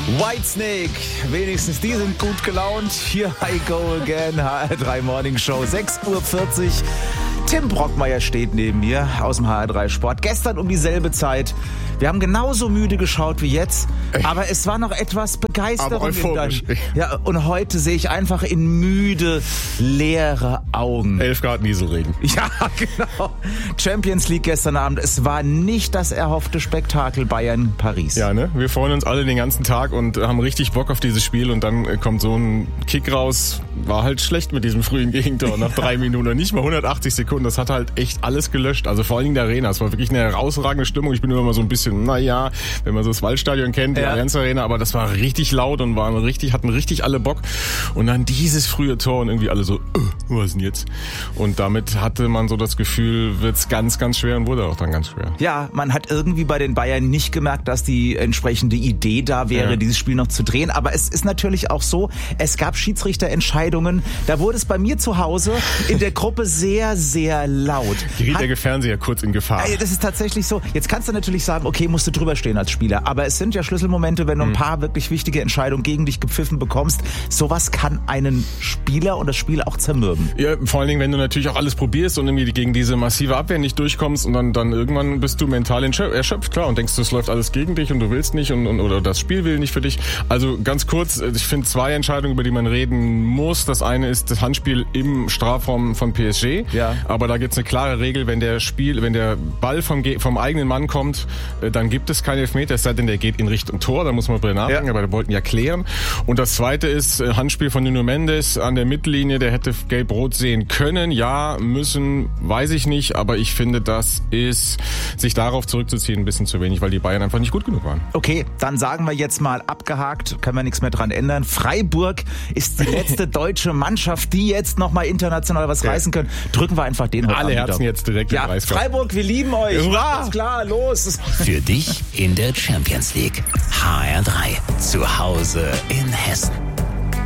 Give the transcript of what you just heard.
Whitesnake, wenigstens die sind gut gelaunt. Here I go again, HR3 Morning Show, 6:40 Uhr. Tim Brockmeier steht neben mir aus dem HR3 Sport. Gestern um dieselbe Zeit. Wir haben genauso müde geschaut wie jetzt, aber es war noch etwas Begeisterung in deinem. Ja, und heute sehe ich einfach in müde, leere Augen. 11 Grad Nieselregen. Ja, genau. Champions League gestern Abend. Es war nicht das erhoffte Spektakel Bayern-Paris. Ja, ne? Wir freuen uns alle den ganzen Tag und haben richtig Bock auf dieses Spiel und dann kommt so ein Kick raus. War halt schlecht mit diesem frühen Gegentor nach 3 Minuten. Nicht mal 180 Sekunden. Das hat halt echt alles gelöscht. Also vor allen Dingen der Arena. Es war wirklich eine herausragende Stimmung. Ich bin immer mal so ein bisschen, naja, wenn man so das Waldstadion kennt, die Allianz Arena, aber das war richtig laut und hatten richtig alle Bock. Und dann dieses frühe Tor und irgendwie alle so, was ist denn jetzt? Und damit hatte man so das Gefühl, wird's ganz, ganz schwer und wurde auch dann ganz schwer. Ja, man hat irgendwie bei den Bayern nicht gemerkt, dass die entsprechende Idee da wäre, dieses Spiel noch zu drehen. Aber es ist natürlich auch so, es gab Schiedsrichterentscheidungen. Da wurde es bei mir zu Hause in der Gruppe sehr, sehr laut. Geriet der Fernseher kurz in Gefahr. Das ist tatsächlich so. Jetzt kannst du natürlich sagen, okay, musst du drüber stehen als Spieler. Aber es sind ja Schlüsselmomente, wenn du ein paar wirklich wichtige Entscheidungen gegen dich gepfiffen bekommst. Sowas kann einen Spieler und das Spiel auch zermürben. Ja, vor allen Dingen, wenn du natürlich auch alles probierst und irgendwie gegen diese massive Abwehr nicht durchkommst und dann irgendwann bist du mental erschöpft, klar, und denkst, es läuft alles gegen dich und du willst nicht oder das Spiel will nicht für dich. Also ganz kurz, ich finde 2 Entscheidungen, über die man reden muss. Das eine ist das Handspiel im Strafraum von PSG. Ja. Aber da gibt's eine klare Regel, wenn der Ball vom eigenen Mann kommt, dann gibt es keinen Elfmeter, es sei denn, der geht in Richtung Tor, da muss man drüber nachdenken, aber wir wollten ja klären. Und das zweite ist Handspiel von Nuno Mendes an der Mittellinie, der hätte gelb-rot sehen können, ja, müssen, weiß ich nicht, aber ich finde, das ist, sich darauf zurückzuziehen, ein bisschen zu wenig, weil die Bayern einfach nicht gut genug waren. Okay, dann sagen wir jetzt mal abgehakt, können wir nichts mehr dran ändern. Freiburg ist die letzte deutsche Mannschaft, die jetzt nochmal international was reißen können. Drücken wir einfach den heute Alle Herzen jetzt direkt im Reißkorb. Freiburg, wir lieben euch. Hurra! Alles klar, los. Für dich in der Champions League. HR3. Zu Hause in Hessen.